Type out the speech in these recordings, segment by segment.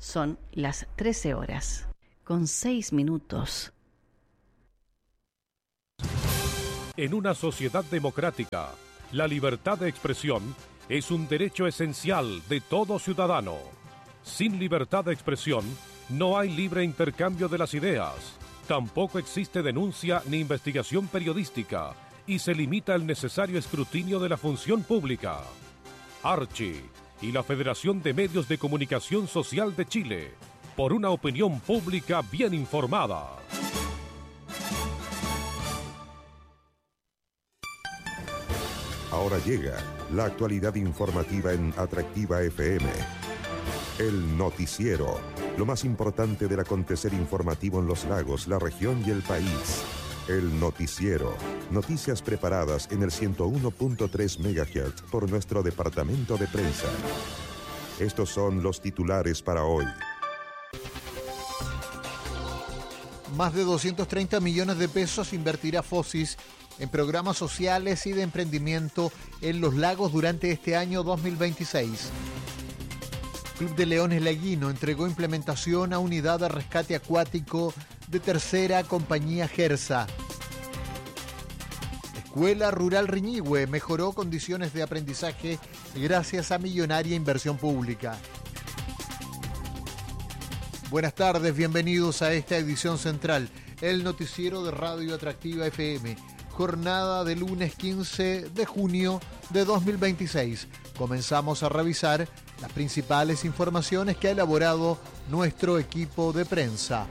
Son las 13 horas, con 6 minutos. En una sociedad democrática, la libertad de expresión es un derecho esencial de todo ciudadano. Sin libertad de expresión, no hay libre intercambio de las ideas. Tampoco existe denuncia ni investigación periodística y se limita el necesario escrutinio de la función pública. Archi y la Federación de Medios de Comunicación Social de Chile, por una opinión pública bien informada. Ahora llega la actualidad informativa en Atractiva FM. El noticiero, lo más importante del acontecer informativo en los lagos, la región y el país. El noticiero, noticias preparadas en el 101.3 MHz por nuestro departamento de prensa. Estos son los titulares para hoy. Más de 230 millones de pesos invertirá Fosis en programas sociales y de emprendimiento en los lagos durante este año 2026. Club de Leones Laguino entregó implementación a unidad de rescate acuático de tercera compañía Gersa. Escuela Rural Riñihue mejoró condiciones de aprendizaje gracias a millonaria inversión pública. Buenas tardes, bienvenidos a esta edición central, el noticiero de Radio Atractiva FM. Jornada de lunes 15 de junio de 2026. Comenzamos a revisar las principales informaciones que ha elaborado nuestro equipo de prensa.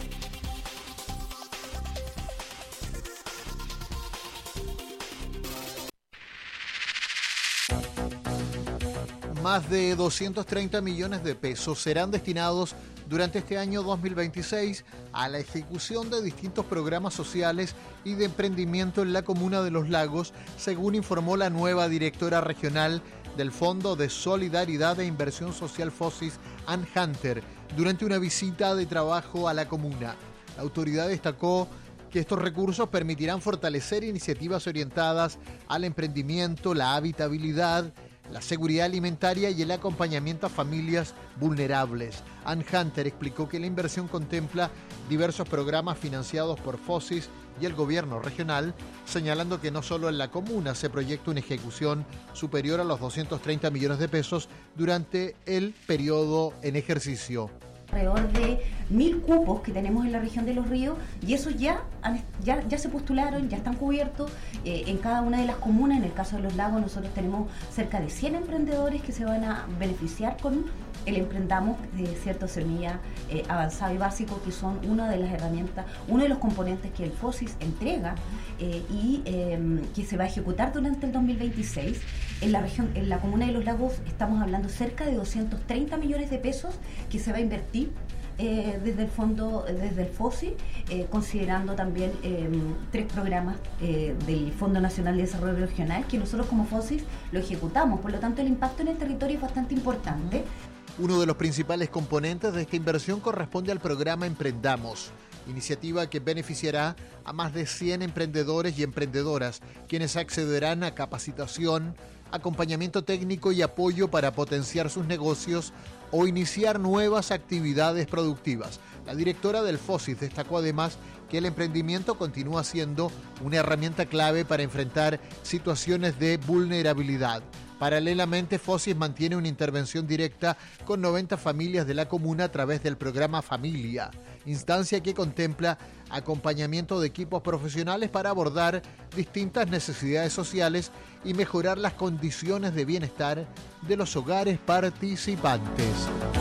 Más de 230 millones de pesos serán destinados durante este año 2026 a la ejecución de distintos programas sociales y de emprendimiento en la comuna de Los Lagos, según informó la nueva directora regional del Fondo de Solidaridad e Inversión Social Fosis, Ann Hunter, durante una visita de trabajo a la comuna. La autoridad destacó que estos recursos permitirán fortalecer iniciativas orientadas al emprendimiento, la habitabilidad, la seguridad alimentaria y el acompañamiento a familias vulnerables. Ann Hunter explicó que la inversión contempla diversos programas financiados por Fosis y el gobierno regional, señalando que no solo en la comuna se proyecta una ejecución superior a los 230 millones de pesos durante el periodo en ejercicio. Alrededor de 1.000 cupos que tenemos en la región de Los Ríos, y esos ya se postularon, ya están cubiertos en cada una de las comunas. En el caso de Los Lagos nosotros tenemos cerca de 100 emprendedores que se van a beneficiar con el Emprendamos, cierto, semilla avanzado y básico, que son una de las herramientas, uno de los componentes que el Fosis entrega y que se va a ejecutar durante el 2026. En la región, en la comuna de Los Lagos, estamos hablando cerca de 230 millones de pesos que se va a invertir desde el fondo, desde el FOSI, considerando también 3 programas del Fondo Nacional de Desarrollo Regional que nosotros como FOSI lo ejecutamos. Por lo tanto, el impacto en el territorio es bastante importante. Uno de los principales componentes de esta inversión corresponde al programa Emprendamos, iniciativa que beneficiará a más de 100 emprendedores y emprendedoras, quienes accederán a capacitación, acompañamiento técnico y apoyo para potenciar sus negocios o iniciar nuevas actividades productivas. La directora del FOSIS destacó además que el emprendimiento continúa siendo una herramienta clave para enfrentar situaciones de vulnerabilidad. Paralelamente, FOSIS mantiene una intervención directa con 90 familias de la comuna a través del programa Familia, instancia que contempla acompañamiento de equipos profesionales para abordar distintas necesidades sociales y mejorar las condiciones de bienestar de los hogares participantes.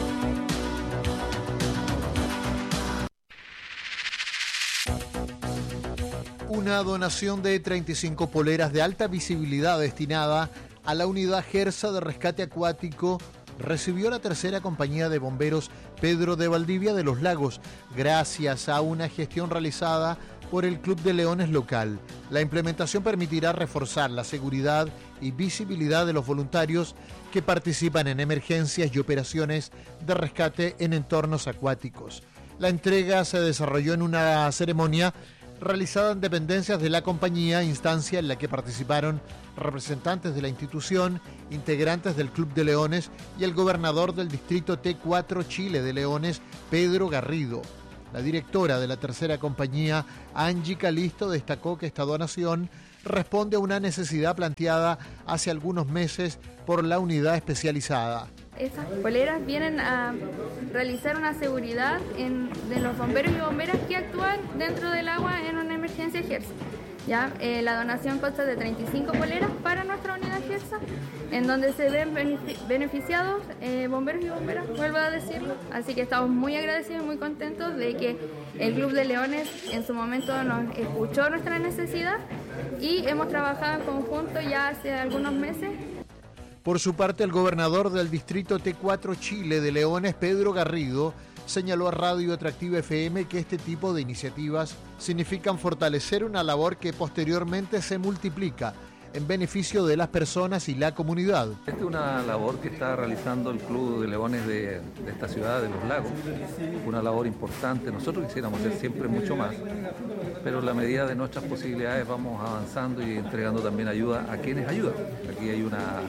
Una donación de 35 poleras de alta visibilidad destinada a la unidad Gersa de rescate acuático recibió la tercera compañía de bomberos Pedro de Valdivia de Los Lagos, gracias a una gestión realizada por el Club de Leones local. La implementación permitirá reforzar la seguridad y visibilidad de los voluntarios que participan en emergencias y operaciones de rescate en entornos acuáticos. La entrega se desarrolló en una ceremonia realizada en dependencias de la compañía, instancia en la que participaron representantes de la institución, integrantes del Club de Leones y el gobernador del distrito T4 Chile de Leones, Pedro Garrido. La directora de la tercera compañía, Angie Calisto, destacó que esta donación responde a una necesidad planteada hace algunos meses por la unidad especializada. Esas poleras vienen a realizar una seguridad de los bomberos y bomberas que actúan dentro del agua en una emergencia GERSA. ¿Ya? La donación consta de 35 poleras para nuestra unidad GERSA, en donde se ven beneficiados bomberos y bomberas, vuelvo a decirlo. Así que estamos muy agradecidos y muy contentos de que el Club de Leones en su momento nos escuchó nuestra necesidad y hemos trabajado en conjunto ya hace algunos meses. Por su parte, el gobernador del distrito T4 Chile de Leones, Pedro Garrido, señaló a Radio Atractiva FM que este tipo de iniciativas significan fortalecer una labor que posteriormente se multiplica en beneficio de las personas y la comunidad. Esta es una labor que está realizando el Club de Leones de esta ciudad de Los Lagos, una labor importante. Nosotros quisiéramos hacer siempre mucho más, pero en la medida de nuestras posibilidades vamos avanzando y entregando también ayuda a quienes ayudan. Aquí hay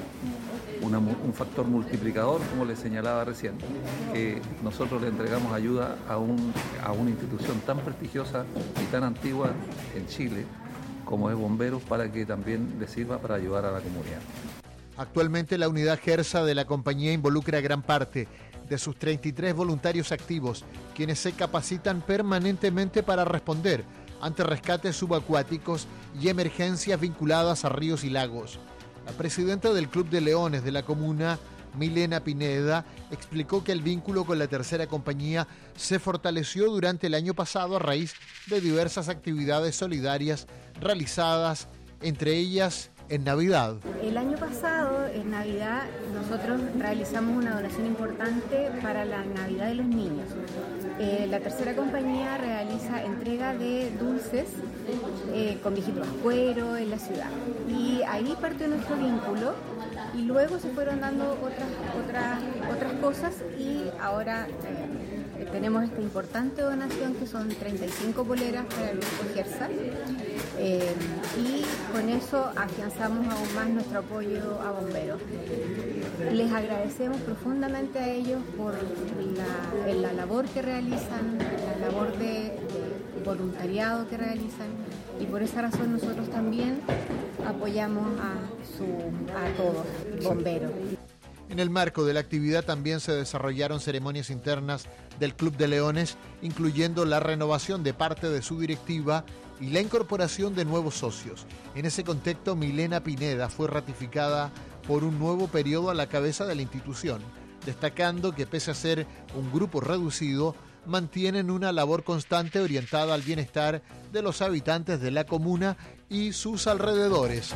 un factor multiplicador, como les señalaba recién, que nosotros le entregamos ayuda a una institución tan prestigiosa y tan antigua en Chile como es Bomberos, para que también les sirva para ayudar a la comunidad. Actualmente la unidad GERSA de la compañía involucra gran parte de sus 33 voluntarios activos, quienes se capacitan permanentemente para responder ante rescates subacuáticos y emergencias vinculadas a ríos y lagos. La presidenta del Club de Leones de la comuna, Milena Pineda, explicó que el vínculo con la tercera compañía se fortaleció durante el año pasado a raíz de diversas actividades solidarias realizadas, entre ellas en Navidad. El año pasado, en Navidad, nosotros realizamos una donación importante para la Navidad de los niños. La tercera compañía realiza entrega de dulces con viejitos cuero en la ciudad. Y ahí partió nuestro vínculo y luego se fueron dando otras cosas y ahora tenemos esta importante donación que son 35 poleras para el grupo GERSA. Y con eso afianzamos aún más nuestro apoyo a bomberos. Les agradecemos profundamente a ellos por la labor que realizan, la labor de voluntariado que realizan, y por esa razón nosotros también apoyamos a todos, bomberos. En el marco de la actividad también se desarrollaron ceremonias internas del Club de Leones, incluyendo la renovación de parte de su directiva y la incorporación de nuevos socios. En ese contexto, Milena Pineda fue ratificada por un nuevo periodo a la cabeza de la institución, destacando que pese a ser un grupo reducido, mantienen una labor constante orientada al bienestar de los habitantes de la comuna y sus alrededores.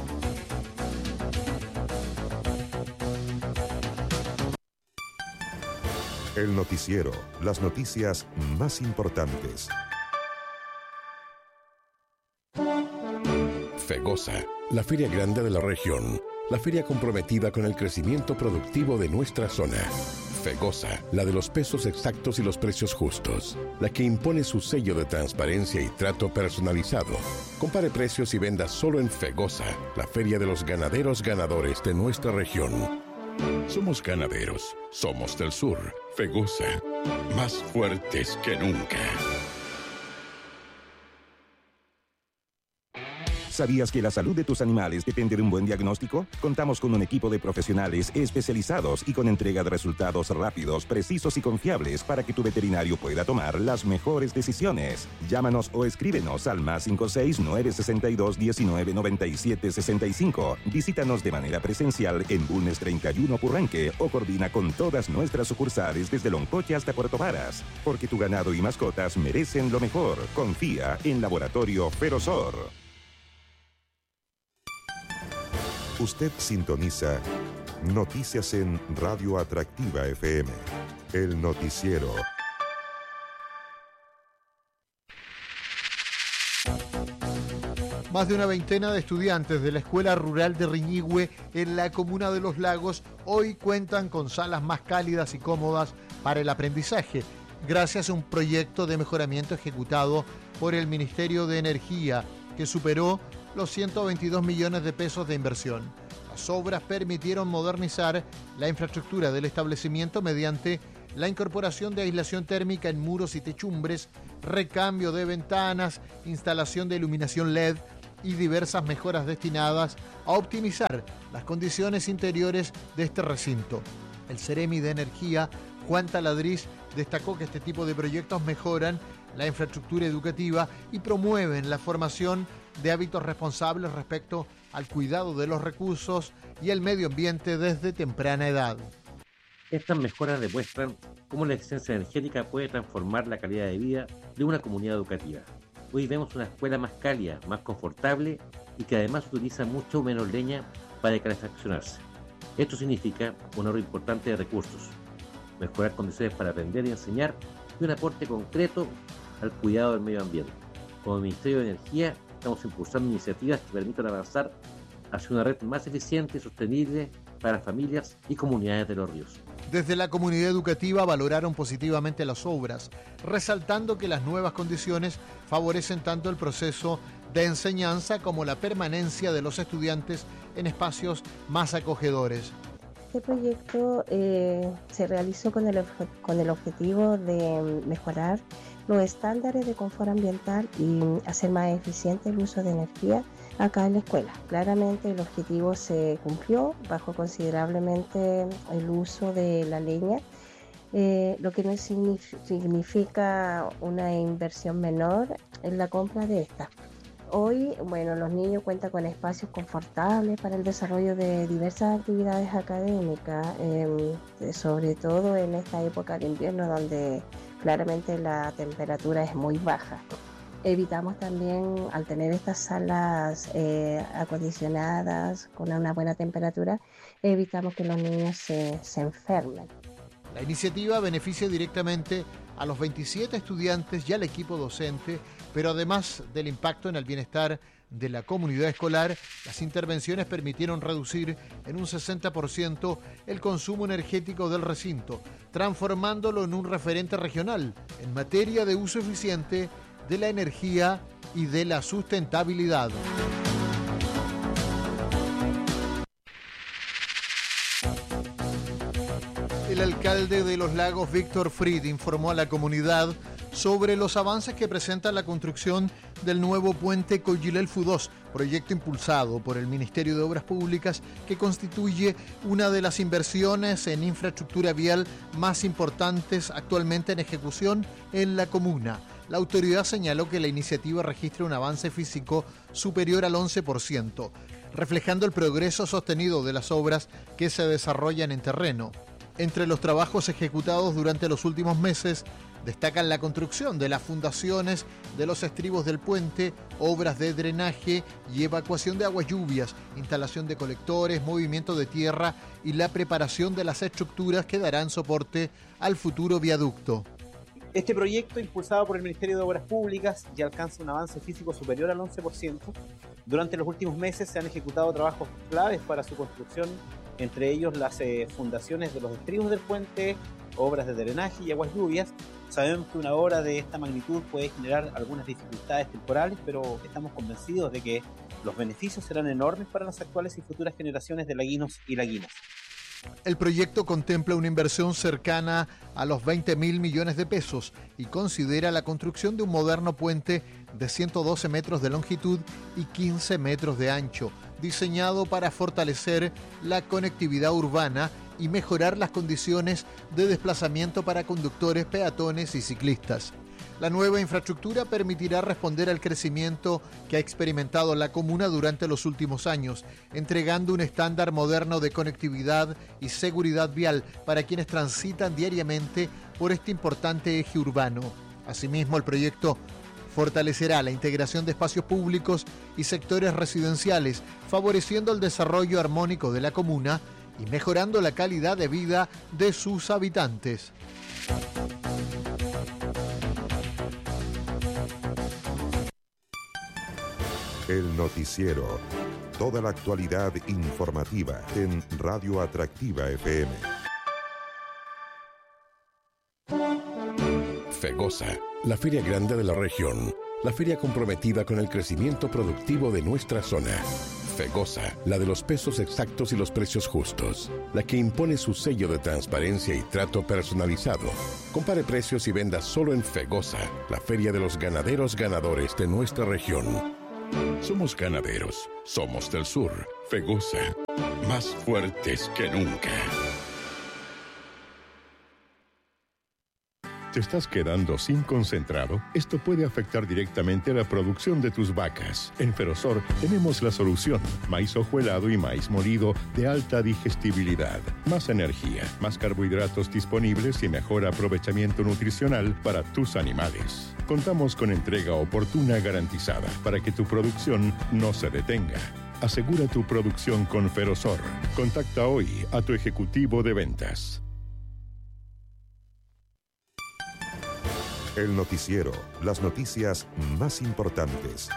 El noticiero, las noticias más importantes. FEGOSA, la feria grande de la región, la feria comprometida con el crecimiento productivo de nuestra zona. FEGOSA, la de los pesos exactos y los precios justos, la que impone su sello de transparencia y trato personalizado. Compare precios y venda solo en FEGOSA, la feria de los ganaderos ganadores de nuestra región. Somos ganaderos, somos del sur. FEGOSA, más fuertes que nunca. ¿Sabías que la salud de tus animales depende de un buen diagnóstico? Contamos con un equipo de profesionales especializados y con entrega de resultados rápidos, precisos y confiables para que tu veterinario pueda tomar las mejores decisiones. Llámanos o escríbenos al +56 962 19 97 65. Visítanos de manera presencial en Bulnes 31 Purranque o coordina con todas nuestras sucursales desde Loncoche hasta Puerto Varas. Porque tu ganado y mascotas merecen lo mejor. Confía en Laboratorio Ferozor. Usted sintoniza Noticias en Radio Atractiva FM. El noticiero. Más de una veintena de estudiantes de la Escuela Rural de Riñihue en la comuna de Los Lagos hoy cuentan con salas más cálidas y cómodas para el aprendizaje. gracias a un proyecto de mejoramiento ejecutado por el Ministerio de Energía, que superó los 122 millones de pesos de inversión. Las obras permitieron modernizar la infraestructura del establecimiento mediante la incorporación de aislación térmica en muros y techumbres, recambio de ventanas, instalación de iluminación LED y diversas mejoras destinadas a optimizar las condiciones interiores de este recinto. El Ceremi de Energía, Juan Taladriz, destacó que este tipo de proyectos mejoran la infraestructura educativa y promueven la formación de hábitos responsables respecto al cuidado de los recursos y el medio ambiente desde temprana edad. Estas mejoras demuestran cómo la eficiencia energética puede transformar la calidad de vida de una comunidad educativa. Hoy vemos una escuela más cálida, más confortable y que además utiliza mucho menos leña para calefaccionarse. Esto significa un ahorro importante de recursos, mejorar condiciones para aprender y enseñar y un aporte concreto al cuidado del medio ambiente. Como Ministerio de Energía estamos impulsando iniciativas que permitan avanzar hacia una red más eficiente y sostenible para familias y comunidades de los ríos. Desde la comunidad educativa valoraron positivamente las obras, resaltando que las nuevas condiciones favorecen tanto el proceso de enseñanza como la permanencia de los estudiantes en espacios más acogedores. Este proyecto se realizó con el objetivo de mejorar los estándares de confort ambiental y hacer más eficiente el uso de energía acá en la escuela. Claramente el objetivo se cumplió, bajó considerablemente el uso de la leña, lo que no significa una inversión menor en la compra de esta. Hoy, los niños cuentan con espacios confortables para el desarrollo de diversas actividades académicas, sobre todo en esta época de invierno donde claramente la temperatura es muy baja. Evitamos también, al tener estas salas acondicionadas con una buena temperatura, evitamos que los niños se enfermen. La iniciativa beneficia directamente a los 27 estudiantes y al equipo docente, pero además del impacto en el bienestar de la comunidad escolar, las intervenciones permitieron reducir en un 60% el consumo energético del recinto, transformándolo en un referente regional en materia de uso eficiente de la energía y de la sustentabilidad. El alcalde de Los Lagos, Víctor Fried, informó a la comunidad sobre los avances que presenta la construcción del nuevo puente Coyilelfu 2, proyecto impulsado por el Ministerio de Obras Públicas que constituye una de las inversiones en infraestructura vial más importantes actualmente en ejecución en la comuna. La autoridad señaló que la iniciativa registra un avance físico superior al 11%, reflejando el progreso sostenido de las obras que se desarrollan en terreno. Entre los trabajos ejecutados durante los últimos meses, destacan la construcción de las fundaciones de los estribos del puente, obras de drenaje y evacuación de aguas lluvias, instalación de colectores, movimiento de tierra y la preparación de las estructuras que darán soporte al futuro viaducto. Este proyecto, impulsado por el Ministerio de Obras Públicas, ya alcanza un avance físico superior al 11%. Durante los últimos meses se han ejecutado trabajos claves para su construcción, entre ellos las fundaciones de los estribos del puente, obras de drenaje y aguas lluvias. Sabemos que una obra de esta magnitud puede generar algunas dificultades temporales, pero estamos convencidos de que los beneficios serán enormes para las actuales y futuras generaciones de laguinos y laguinas. El proyecto contempla una inversión cercana a los 20.000 millones de pesos y considera la construcción de un moderno puente de 112 metros de longitud y 15 metros de ancho, diseñado para fortalecer la conectividad urbana y mejorar las condiciones de desplazamiento para conductores, peatones y ciclistas. La nueva infraestructura permitirá responder al crecimiento que ha experimentado la comuna durante los últimos años, entregando un estándar moderno de conectividad y seguridad vial para quienes transitan diariamente por este importante eje urbano. Asimismo, el proyecto fortalecerá la integración de espacios públicos y sectores residenciales, favoreciendo el desarrollo armónico de la comuna y mejorando la calidad de vida de sus habitantes. El noticiero. Toda la actualidad informativa en Radio Atractiva FM. FEGOSA, la feria grande de la región, la feria comprometida con el crecimiento productivo de nuestra zona. FEGOSA, la de los pesos exactos y los precios justos, la que impone su sello de transparencia y trato personalizado. Compare precios y venda solo en FEGOSA, la feria de los ganaderos ganadores de nuestra región. Somos ganaderos, somos del sur. FEGOSA, más fuertes que nunca. ¿Te estás quedando sin concentrado? Esto puede afectar directamente a la producción de tus vacas. En Ferosor tenemos la solución. Maíz hojuelado y maíz molido de alta digestibilidad. Más energía, más carbohidratos disponibles y mejor aprovechamiento nutricional para tus animales. Contamos con entrega oportuna garantizada para que tu producción no se detenga. Asegura tu producción con Ferosor. Contacta hoy a tu ejecutivo de ventas. El noticiero, las noticias más importantes.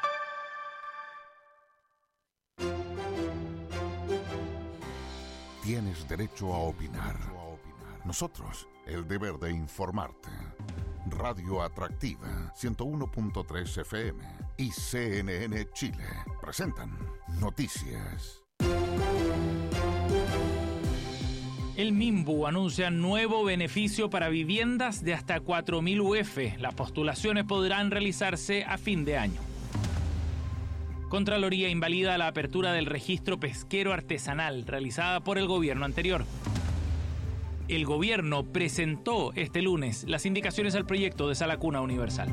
Tienes derecho a opinar. Nosotros, el deber de informarte. Radio Atractiva, 101.3 FM y CNN Chile presentan Noticias. El MIMBU anuncia nuevo beneficio para viviendas de hasta 4.000 UF. Las postulaciones podrán realizarse a fin de año. Contraloría invalida la apertura del registro pesquero artesanal realizada por el gobierno anterior. El gobierno presentó este lunes las indicaciones al proyecto de Sala Cuna Universal.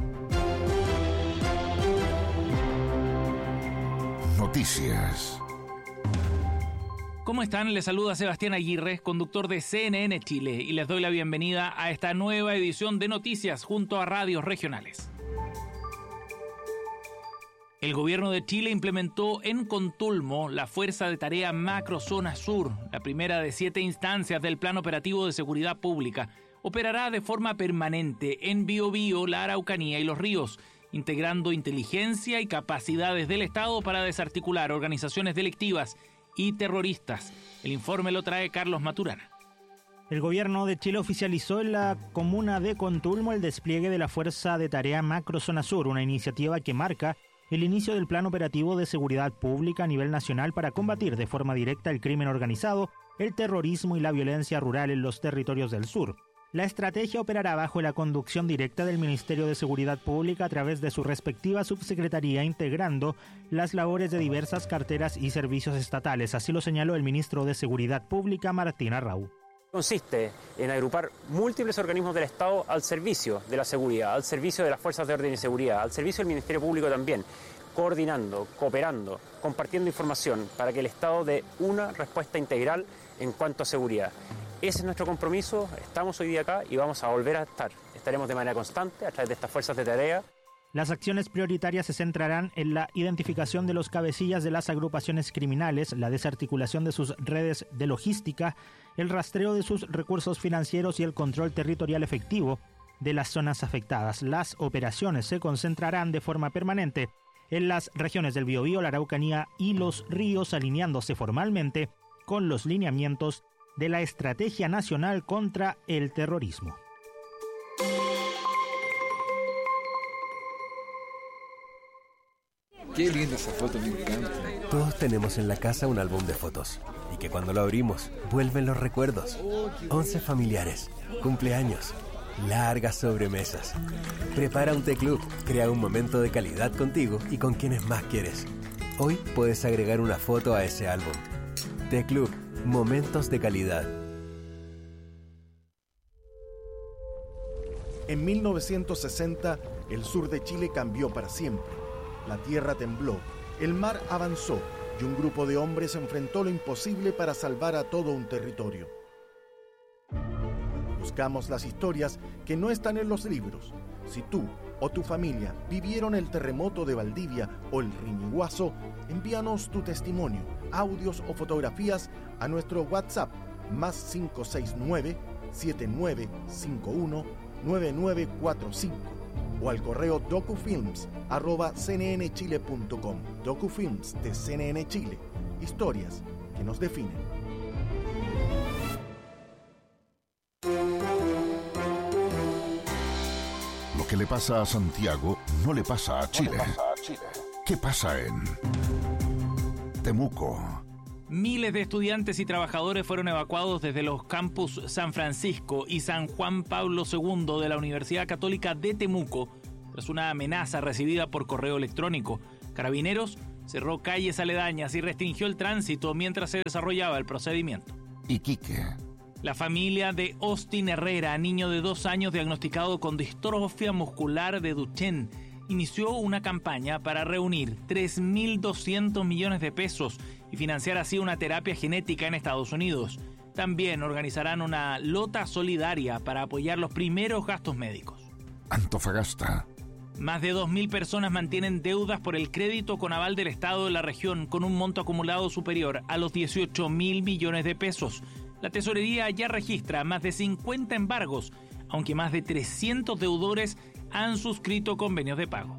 Noticias. ¿Cómo están? Les saluda Sebastián Aguirre, conductor de CNN Chile, y les doy la bienvenida a esta nueva edición de Noticias junto a radios regionales. El gobierno de Chile implementó en Contulmo la Fuerza de Tarea Macrozona Sur, la primera de 7 instancias del Plan Operativo de Seguridad Pública. Operará de forma permanente en Biobío, la Araucanía y Los Ríos, integrando inteligencia y capacidades del Estado para desarticular organizaciones delictivas y terroristas. El informe lo trae Carlos Maturana. El gobierno de Chile oficializó en la comuna de Contulmo el despliegue de la Fuerza de Tarea Macrozona Sur, una iniciativa que marca el inicio del Plan Operativo de Seguridad Pública a nivel nacional para combatir de forma directa el crimen organizado, el terrorismo y la violencia rural en los territorios del sur. La estrategia operará bajo la conducción directa del Ministerio de Seguridad Pública a través de su respectiva subsecretaría, integrando las labores de diversas carteras y servicios estatales. Así lo señaló el ministro de Seguridad Pública, Martín Arrau. Consiste en agrupar múltiples organismos del Estado al servicio de la seguridad, al servicio de las fuerzas de orden y seguridad, al servicio del Ministerio Público también, coordinando, cooperando, compartiendo información para que el Estado dé una respuesta integral en cuanto a seguridad. Ese es nuestro compromiso, estamos hoy día acá y vamos a volver a estar. Estaremos de manera constante a través de estas fuerzas de tarea. Las acciones prioritarias se centrarán en la identificación de los cabecillas de las agrupaciones criminales, la desarticulación de sus redes de logística, el rastreo de sus recursos financieros y el control territorial efectivo de las zonas afectadas. Las operaciones se concentrarán de forma permanente en las regiones del Biobío, la Araucanía y Los Ríos, alineándose formalmente con los lineamientos de la Estrategia Nacional contra el Terrorismo. Qué linda esa foto, me encanta. Todos tenemos en la casa un álbum de fotos y que cuando lo abrimos vuelven los recuerdos. 11 familiares, cumpleaños, largas sobremesas. Prepara un T-Club, crea un momento de calidad contigo y con quienes más quieres. Hoy puedes agregar una foto a ese álbum. T-Club, momentos de calidad. En 1960, el sur de Chile cambió para siempre. La tierra tembló, el mar avanzó y un grupo de hombres enfrentó lo imposible para salvar a todo un territorio. Buscamos las historias que no están en los libros. Si tú o tu familia vivieron el terremoto de Valdivia o el Riñiguazo, envíanos tu testimonio, audios o fotografías a nuestro WhatsApp +569 7951-9945 o al correo docufilms@cnnchile.com. Docufilms de CNN Chile. Historias que nos definen. que le pasa a Santiago no le pasa a Chile. ¿Qué pasa en Temuco? Miles de estudiantes y trabajadores fueron evacuados desde los campus San Francisco y San Juan Pablo II de la Universidad Católica de Temuco tras una amenaza recibida por correo electrónico. Carabineros cerró calles aledañas y restringió el tránsito mientras se desarrollaba el procedimiento. Iquique. La familia de Austin Herrera, niño de 2 años diagnosticado con distrofia muscular de Duchenne, inició una campaña para reunir 3.200 millones de pesos y financiar así una terapia genética en Estados Unidos. También organizarán una lota solidaria para apoyar los primeros gastos médicos. Antofagasta. Más de 2.000 personas mantienen deudas por el crédito con aval del Estado de la región con un monto acumulado superior a los 18.000 millones de pesos. La tesorería ya registra más de 50 embargos, aunque más de 300 deudores han suscrito convenios de pago.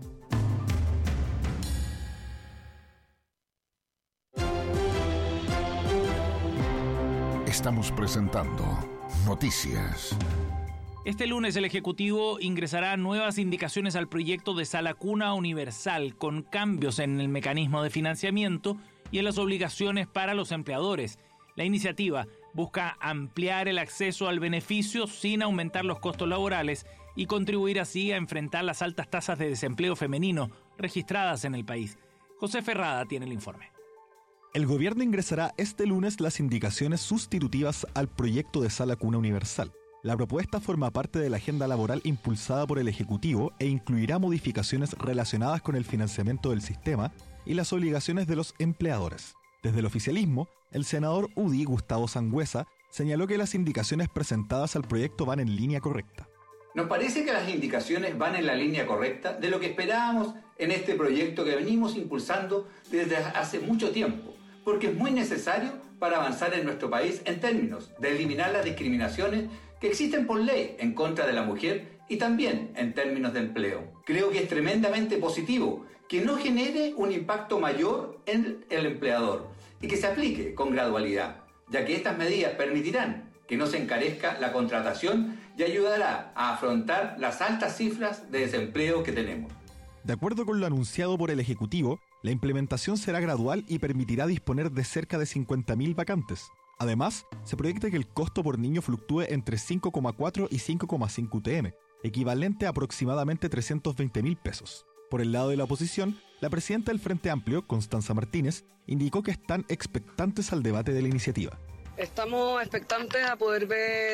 Estamos presentando Noticias. Este lunes el Ejecutivo ingresará nuevas indicaciones al proyecto de Sala Cuna Universal con cambios en el mecanismo de financiamiento y en las obligaciones para los empleadores. La iniciativa busca ampliar el acceso al beneficio sin aumentar los costos laborales y contribuir así a enfrentar las altas tasas de desempleo femenino registradas en el país. José Ferrada tiene el informe. El gobierno ingresará este lunes las indicaciones sustitutivas al proyecto de Sala Cuna Universal. La propuesta forma parte de la agenda laboral impulsada por el Ejecutivo e incluirá modificaciones relacionadas con el financiamiento del sistema y las obligaciones de los empleadores. Desde el oficialismo, el senador UDI Gustavo Sangüesa señaló que las indicaciones presentadas al proyecto van en línea correcta. Nos parece que las indicaciones van en la línea correcta de lo que esperábamos en este proyecto que venimos impulsando desde hace mucho tiempo, porque es muy necesario para avanzar en nuestro país en términos de eliminar las discriminaciones que existen por ley en contra de la mujer y también en términos de empleo. Creo que es tremendamente positivo que no genere un impacto mayor en el empleador y que se aplique con gradualidad, ya que estas medidas permitirán que no se encarezca la contratación y ayudará a afrontar las altas cifras de desempleo que tenemos. De acuerdo con lo anunciado por el Ejecutivo, la implementación será gradual y permitirá disponer de cerca de 50.000 vacantes. Además, se proyecta que el costo por niño fluctúe entre 5,4 y 5,5 UTM, equivalente a aproximadamente 320.000 pesos. Por el lado de la oposición, la presidenta del Frente Amplio, Constanza Martínez, indicó que están expectantes al debate de la iniciativa. Estamos expectantes a poder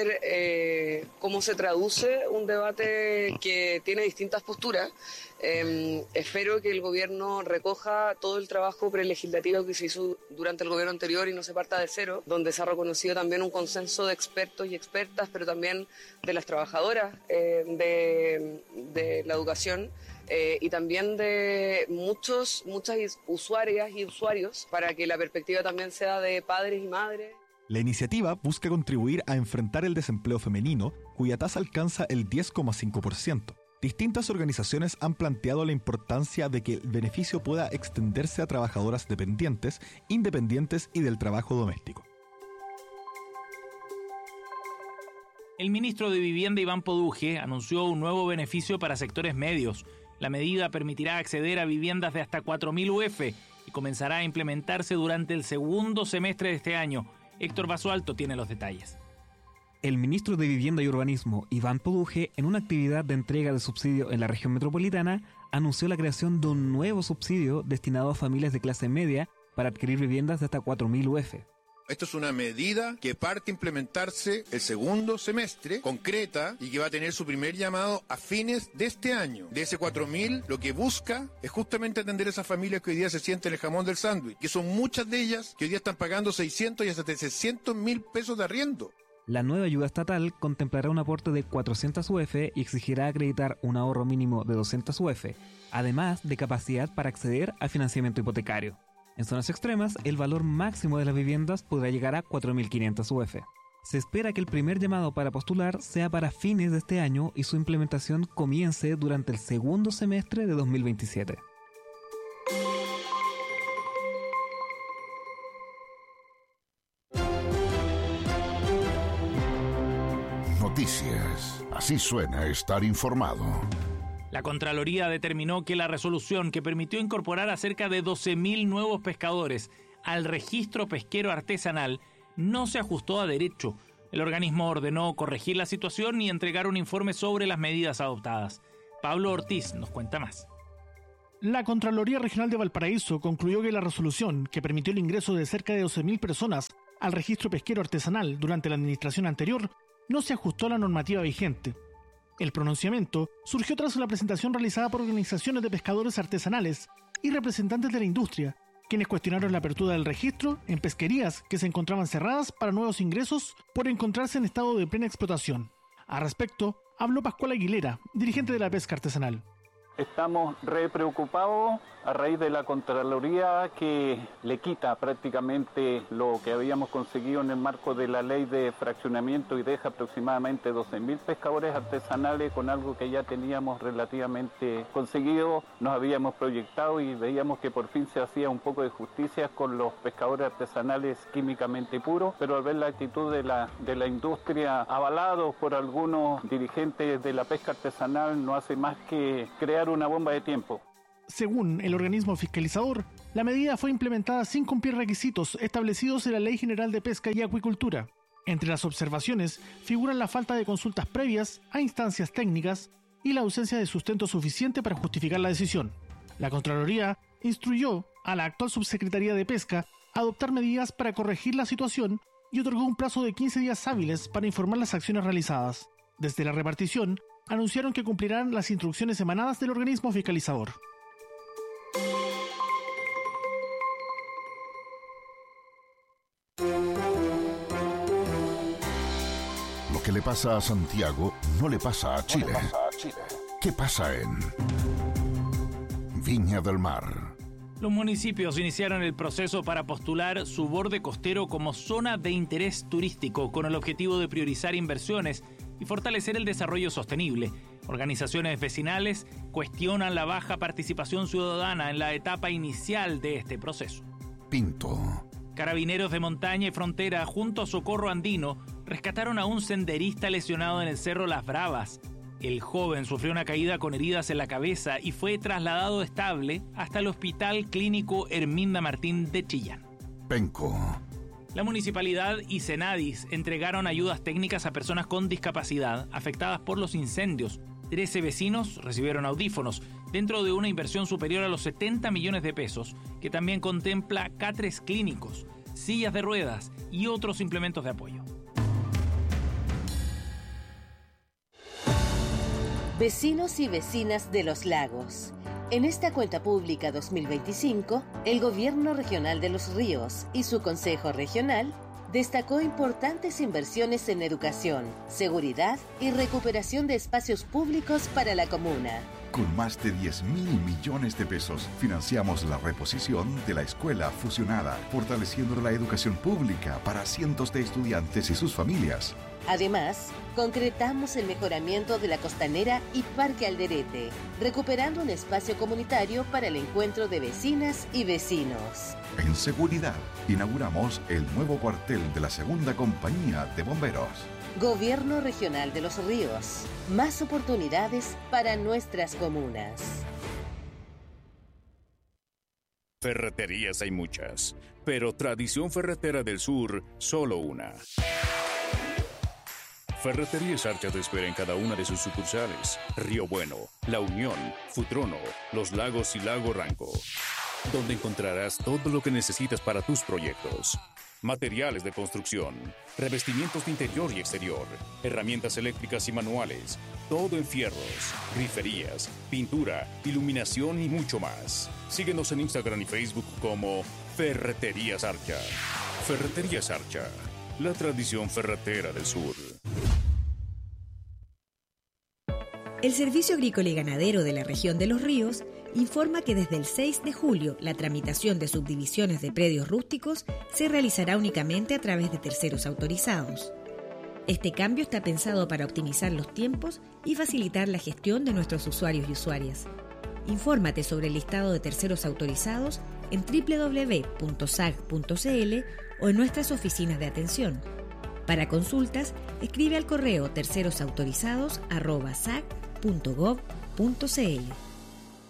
ver cómo se traduce un debate que tiene distintas posturas. Espero que el gobierno recoja todo el trabajo prelegislativo que se hizo durante el gobierno anterior y no se parta de cero, donde se ha reconocido también un consenso de expertos y expertas, pero también de las trabajadoras de la educación. Y también de muchas usuarias y usuarios, para que la perspectiva también sea de padres y madres. La iniciativa busca contribuir a enfrentar el desempleo femenino, cuya tasa alcanza el 10,5%. Distintas organizaciones han planteado la importancia de que el beneficio pueda extenderse a trabajadoras dependientes, independientes y del trabajo doméstico. El ministro de Vivienda, Iván Poduje, anunció un nuevo beneficio para sectores medios. La medida permitirá acceder a viviendas de hasta 4.000 UF y comenzará a implementarse durante el segundo semestre de este año. Héctor Basualto tiene los detalles. El ministro de Vivienda y Urbanismo, Iván Poduje, en una actividad de entrega de subsidio en la región metropolitana, anunció la creación de un nuevo subsidio destinado a familias de clase media para adquirir viviendas de hasta 4.000 UF. Esto es una medida que parte a implementarse el segundo semestre, concreta, y que va a tener su primer llamado a fines de este año. De ese 4.000, lo que busca es justamente atender a esas familias que hoy día se sienten el jamón del sándwich, que son muchas de ellas que hoy día están pagando 600 y hasta 700.000 pesos de arriendo. La nueva ayuda estatal contemplará un aporte de 400 UF y exigirá acreditar un ahorro mínimo de 200 UF, además de capacidad para acceder al financiamiento hipotecario. En zonas extremas, el valor máximo de las viviendas podrá llegar a 4.500 UF. Se espera que el primer llamado para postular sea para fines de este año y su implementación comience durante el segundo semestre de 2027. Noticias. Así suena estar informado. La Contraloría determinó que la resolución que permitió incorporar a cerca de 12.000 nuevos pescadores al registro pesquero artesanal no se ajustó a derecho. El organismo ordenó corregir la situación y entregar un informe sobre las medidas adoptadas. Pablo Ortiz nos cuenta más. La Contraloría Regional de Valparaíso concluyó que la resolución que permitió el ingreso de cerca de 12.000 personas al registro pesquero artesanal durante la administración anterior no se ajustó a la normativa vigente. El pronunciamiento surgió tras la presentación realizada por organizaciones de pescadores artesanales y representantes de la industria, quienes cuestionaron la apertura del registro en pesquerías que se encontraban cerradas para nuevos ingresos por encontrarse en estado de plena explotación. Al respecto, habló Pascual Aguilera, dirigente de la pesca artesanal. Estamos re preocupados a raíz de la Contraloría que le quita prácticamente lo que habíamos conseguido en el marco de la ley de fraccionamiento y deja aproximadamente 12.000 pescadores artesanales con algo que ya teníamos relativamente conseguido, nos habíamos proyectado y veíamos que por fin se hacía un poco de justicia con los pescadores artesanales químicamente puros, pero al ver la actitud de la industria avalados por algunos dirigentes de la pesca artesanal no hace más que crear una bomba de tiempo. Según el organismo fiscalizador, la medida fue implementada sin cumplir requisitos establecidos en la Ley General de Pesca y Acuicultura. Entre las observaciones figuran la falta de consultas previas a instancias técnicas y la ausencia de sustento suficiente para justificar la decisión. La Contraloría instruyó a la actual Subsecretaría de Pesca a adoptar medidas para corregir la situación y otorgó un plazo de 15 días hábiles para informar las acciones realizadas. Desde la repartición, anunciaron que cumplirán las instrucciones emanadas del organismo fiscalizador. Lo que le pasa a Santiago no le pasa a Chile. ¿Qué pasa en Viña del Mar? Los municipios iniciaron el proceso para postular su borde costero como zona de interés turístico con el objetivo de priorizar inversiones y fortalecer el desarrollo sostenible. Organizaciones vecinales cuestionan la baja participación ciudadana en la etapa inicial de este proceso. Pinto. Carabineros de Montaña y Frontera junto a Socorro Andino rescataron a un senderista lesionado en el Cerro Las Bravas. El joven sufrió una caída con heridas en la cabeza y fue trasladado estable hasta el Hospital Clínico Herminda Martín de Chillán. Penco. La municipalidad y Senadis entregaron ayudas técnicas a personas con discapacidad afectadas por los incendios. 13 vecinos recibieron audífonos dentro de una inversión superior a los 70 millones de pesos, que también contempla catres clínicos, sillas de ruedas y otros implementos de apoyo. Vecinos y vecinas de los lagos. En esta cuenta pública 2025, el Gobierno Regional de Los Ríos y su Consejo Regional destacó importantes inversiones en educación, seguridad y recuperación de espacios públicos para la comuna. Con más de 10.000 millones de pesos, financiamos la reposición de la escuela fusionada, fortaleciendo la educación pública para cientos de estudiantes y sus familias. Además, concretamos el mejoramiento de la Costanera y Parque Alderete, recuperando un espacio comunitario para el encuentro de vecinas y vecinos. En seguridad, inauguramos el nuevo cuartel de la 2ª Compañía de Bomberos. Gobierno Regional de Los Ríos. Más oportunidades para nuestras comunas. Ferreterías hay muchas, pero Tradición Ferretera del Sur, solo una. Ferreterías Archa te espera en cada una de sus sucursales: Río Bueno, La Unión, Futrono, Los Lagos y Lago Ranco, donde encontrarás todo lo que necesitas para tus proyectos. Materiales de construcción, revestimientos de interior y exterior, herramientas eléctricas y manuales, todo en fierros, griferías, pintura, iluminación y mucho más. Síguenos en Instagram y Facebook como Ferreterías Archa. Ferreterías Archa, la tradición ferretera del sur. El Servicio Agrícola y Ganadero de la Región de Los Ríos informa que desde el 6 de julio la tramitación de subdivisiones de predios rústicos se realizará únicamente a través de terceros autorizados. Este cambio está pensado para optimizar los tiempos y facilitar la gestión de nuestros usuarios y usuarias. Infórmate sobre el listado de terceros autorizados en www.sag.cl o en nuestras oficinas de atención. Para consultas, escribe al correo tercerosautorizados@sag.gov.cl. www.cmf.cl.